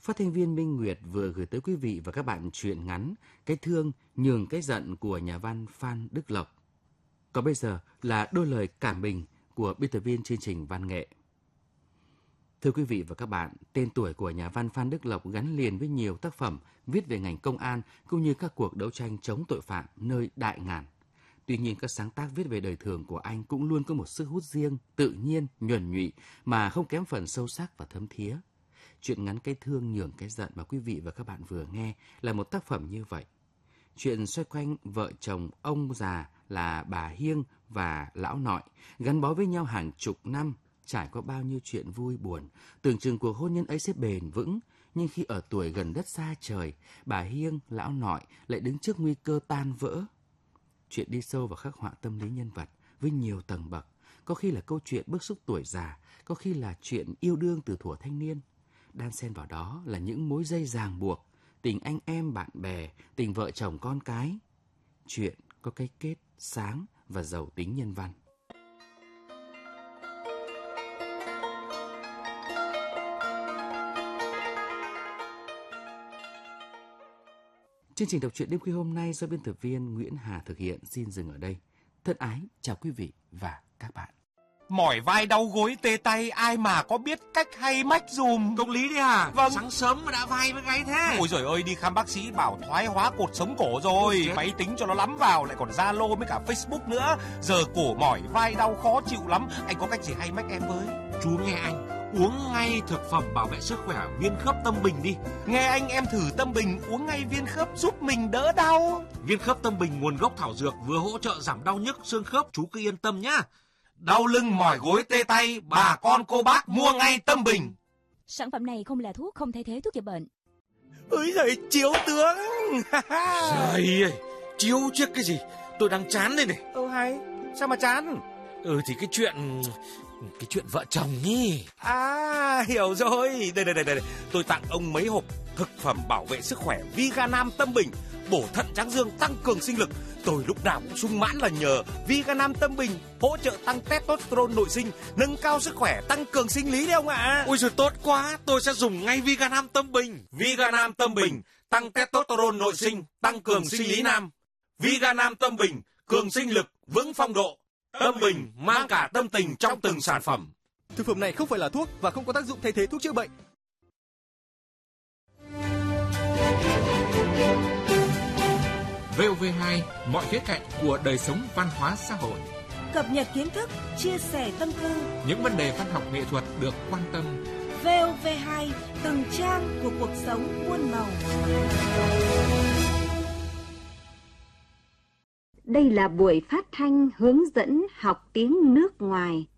phát thanh viên Minh Nguyệt vừa gửi tới quý vị và các bạn truyện ngắn Cái thương nhường cái giận của nhà văn Phan Đức Lộc. Còn bây giờ là đôi lời cảm bình của biên tập viên chương trình văn nghệ. Thưa quý vị và các bạn, tên tuổi của nhà văn Phan Đức Lộc gắn liền với nhiều tác phẩm viết về ngành công an cũng như các cuộc đấu tranh chống tội phạm nơi đại ngàn. Tuy nhiên, các sáng tác viết về đời thường của anh cũng luôn có một sức hút riêng, tự nhiên, nhuần nhụy mà không kém phần sâu sắc và thấm thía. Truyện ngắn Cái thương nhường cái giận mà quý vị và các bạn vừa nghe là một tác phẩm như vậy. Chuyện xoay quanh vợ chồng ông già là bà Hiêng và lão nội, gắn bó với nhau hàng chục năm, trải qua bao nhiêu chuyện vui buồn, tưởng chừng cuộc hôn nhân ấy sẽ bền vững, nhưng khi ở tuổi gần đất xa trời, bà Hiêng, lão nội lại đứng trước nguy cơ tan vỡ. Chuyện đi sâu vào khắc họa tâm lý nhân vật với nhiều tầng bậc, có khi là câu chuyện bức xúc tuổi già, có khi là chuyện yêu đương từ thuở thanh niên. Đan xen vào đó là những mối dây ràng buộc, tình anh em bạn bè, tình vợ chồng con cái. Chuyện có cái kết sáng và giàu tính nhân văn. Chương trình đọc truyện đêm khuya hôm nay do biên tập viên Nguyễn Hà thực hiện xin dừng ở đây. Thân ái chào quý vị và các bạn. Mỏi vai đau gối tê tay, ai mà có biết cách hay mách dùm. Công lý đấy à? Vâng. Sáng sớm mà đã vai với gáy thế. Ôi giời ơi, đi khám bác sĩ bảo thoái hóa cột sống cổ rồi. Máy tính cho nó lắm vào, lại còn Zalo với cả Facebook nữa. Giờ cổ mỏi vai đau khó chịu lắm. Anh có cách gì hay mách em với? Chú nghe anh, uống ngay thực phẩm bảo vệ sức khỏe Viên Khớp Tâm Bình đi. Nghe anh, em thử Tâm Bình uống ngay viên khớp giúp mình đỡ đau. Viên Khớp Tâm Bình nguồn gốc thảo dược, vừa hỗ trợ giảm đau nhức xương khớp, chú cứ yên tâm nhá. Đau lưng mỏi gối tê tay, bà con cô bác mua ngay Tâm Bình. Sản phẩm này không là thuốc, không thay thế thuốc chữa bệnh. Ôi giời, chiếu tướng. Trời ơi, chiếu chiếc cái gì? Tôi đang chán đây này. Hay, sao mà chán? Thì cái chuyện vợ chồng nhỉ. À, hiểu rồi. Đây. Tôi tặng ông mấy hộp thực phẩm bảo vệ sức khỏe Viganam Tâm Bình, bổ thận tráng dương, tăng cường sinh lực. Tôi lúc nào cũng sung mãn là nhờ Viganam Tâm Bình, hỗ trợ tăng testosterone nội sinh, nâng cao sức khỏe, tăng cường sinh lý đấy ông ạ. Ôi giời, tốt quá, tôi sẽ dùng ngay Viganam Tâm Bình. Viganam Tâm Bình, tăng testosterone nội sinh, tăng cường sinh lý nam. Viganam Tâm Bình, cường sinh lực, vững phong độ. Tâm Bình mang cả tâm tình trong từng sản phẩm. Thực phẩm này không phải là thuốc và không có tác dụng thay thế thuốc chữa bệnh. VOV2, mọi khía cạnh của đời sống văn hóa xã hội. Cập nhật kiến thức, chia sẻ tâm tư. Những vấn đề văn học nghệ thuật được quan tâm. VOV2, từng trang của cuộc sống muôn màu. Đây là buổi phát thanh hướng dẫn học tiếng nước ngoài